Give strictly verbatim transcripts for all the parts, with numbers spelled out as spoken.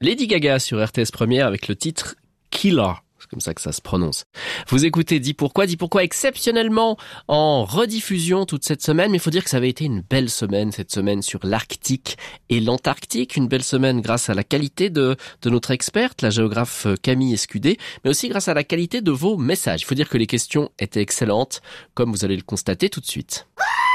Lady Gaga sur R T S Première avec le titre Killer. C'est comme ça que ça se prononce. Vous écoutez Dis Pourquoi, Dis Pourquoi exceptionnellement en rediffusion toute cette semaine, mais il faut dire que ça avait été une belle semaine, cette semaine sur l'Arctique et l'Antarctique, une belle semaine grâce à la qualité de, de notre experte, la géographe Camille Escudé, mais aussi grâce à la qualité de vos messages. Il faut dire que les questions étaient excellentes, comme vous allez le constater tout de suite.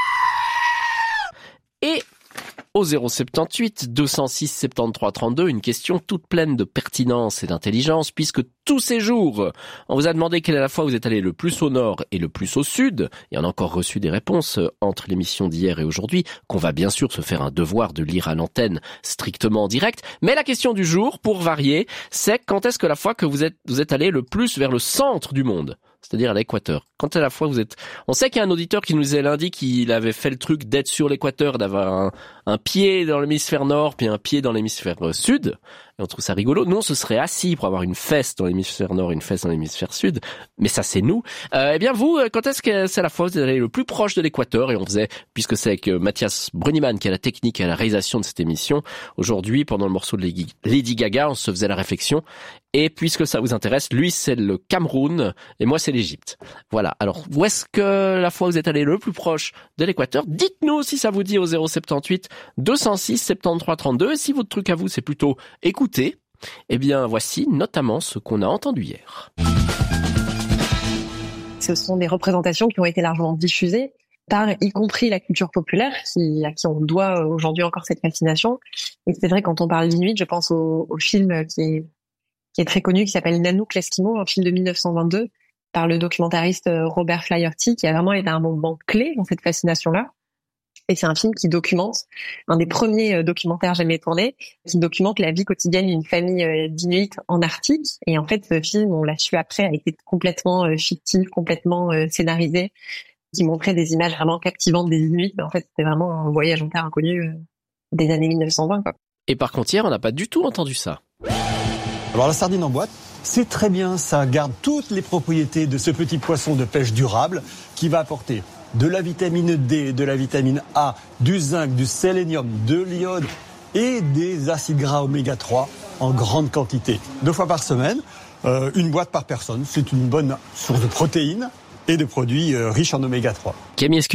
Et au zéro sept huit deux zéro six soixante-treize trente-deux, une question toute pleine de pertinence et d'intelligence, puisque tous ces jours, on vous a demandé quelle est la fois où vous êtes allé le plus au nord et le plus au sud, et on a encore reçu des réponses entre l'émission d'hier et aujourd'hui, qu'on va bien sûr se faire un devoir de lire à l'antenne strictement en direct, mais la question du jour, pour varier, c'est quand est-ce que la fois que vous êtes, vous êtes allé le plus vers le centre du monde ? C'est-à-dire à l'équateur. Quand à la fois vous êtes... On sait qu'il y a un auditeur qui nous a lundi qu'il avait fait le truc d'être sur l'équateur, d'avoir un, un pied dans l'hémisphère nord puis un pied dans l'hémisphère sud. Et on trouve ça rigolo. Nous, on se serait assis pour avoir une fesse dans l'hémisphère nord et une fesse dans l'hémisphère sud. Mais ça, c'est nous. Euh, eh bien, vous, quand est-ce que c'est la fois où vous allez le plus proche de l'équateur? Et on faisait, puisque c'est avec Mathias Bruniman qui a la technique et la réalisation de cette émission, aujourd'hui, pendant le morceau de Lady Gaga, on se faisait la réflexion. Et puisque ça vous intéresse, lui, c'est le Cameroun et moi, c'est l'Égypte. Voilà. Alors, où est-ce que la fois où vous êtes allé le plus proche de l'équateur? Dites-nous si ça vous dit au zéro sept huit deux zéro six soixante-treize trente-deux. Et si votre truc à vous, c'est plutôt écouter, eh bien, voici notamment ce qu'on a entendu hier. Ce sont des représentations qui ont été largement diffusées par y compris la culture populaire, qui, à qui on doit aujourd'hui encore cette fascination. Et c'est vrai, quand on parle d'Inuit, je pense au, au film qui est, qui est très connu, qui s'appelle Nanook l'Eskimo, un film de dix-neuf cent vingt-deux, par le documentariste Robert Flaherty, qui a vraiment été un moment clé dans cette fascination-là. Et c'est un film qui documente, un des premiers documentaires jamais tournés, qui documente la vie quotidienne d'une famille d'Inuits en Arctique. Et en fait, ce film, on l'a su après, a été complètement fictif, complètement scénarisé, qui montrait des images vraiment captivantes des Inuits. Mais en fait, c'était vraiment un voyage en terre inconnue des années mille neuf cent vingt, quoi. Et par contre, hier, on n'a pas du tout entendu ça. Alors la sardine en boîte, c'est très bien, ça garde toutes les propriétés de ce petit poisson de pêche durable qui va apporter de la vitamine D, de la vitamine A, du zinc, du sélénium, de l'iode et des acides gras oméga trois en grande quantité. Deux fois par semaine, euh, une boîte par personne, c'est une bonne source de protéines et de produits euh, riches en oméga trois. Camille